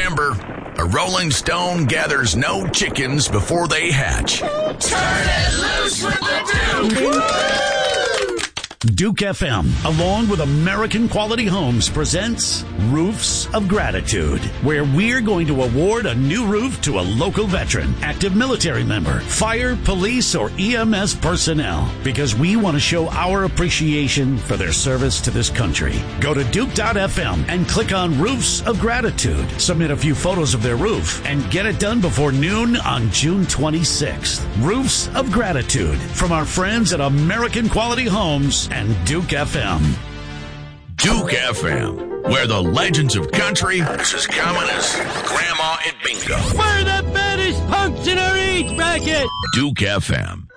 Remember, a Rolling Stone gathers no chickens before they hatch. Turn it loose with the Duke! Duke FM, along with American Quality Homes, presents Roofs of Gratitude, where we're going to award a new roof to a local veteran, active military member, fire, police, or EMS personnel, because we want to show our appreciation for their service to this country. Go to Duke.fm and click on Roofs of Gratitude. Submit a few photos of their roof and get it done before noon on June 26th. Roofs of Gratitude from our friends at American Quality Homes and Duke FM. Duke FM, where the legends of country is as common as Grandma at Bingo. We're the baddest punks in our age bracket. Duke FM.